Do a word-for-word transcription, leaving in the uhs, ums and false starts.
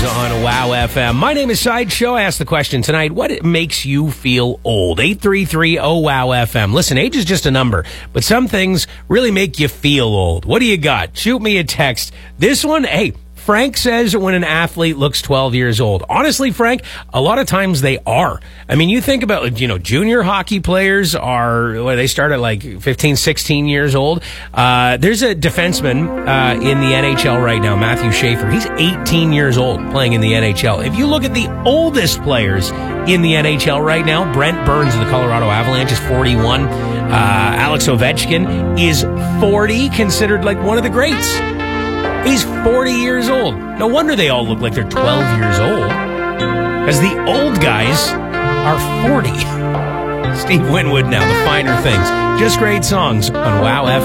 on Wow F M. My name is Sideshow. I asked the question tonight, what makes you feel old? eight three three oh wow F M. Listen, age is just a number, but some things really make you feel old. What do you got? Shoot me a text. This one, hey, Frank says when an athlete looks twelve years old. Honestly, Frank, a lot of times they are. I mean, you think about, you know, junior hockey players are, well, they start at like fifteen, sixteen years old. Uh, there's a defenseman uh, in the N H L right now, Matthew Schaefer. He's eighteen years old playing in the N H L. If you look at the oldest players in the N H L right now, Brent Burns of the Colorado Avalanche is forty-one. Uh, Alex Ovechkin is forty, considered like one of the greats. He's forty years old. No wonder they all look like they're twelve years old. Because the old guys are forty. Steve Winwood now, The Finer Things. Just great songs on Wow F M.